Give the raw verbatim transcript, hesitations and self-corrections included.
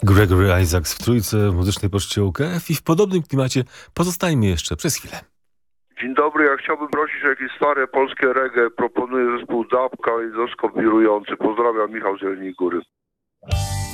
Gregory Isaacs w trójce w muzycznej poczcie U K F i w podobnym klimacie pozostajmy jeszcze przez chwilę. Dzień dobry, ja chciałbym prosić o jakieś stare polskie reggae. Proponuję zespół Dabka i Zosko Wirujący. Pozdrawiam, Michał z Jeleniej Góry.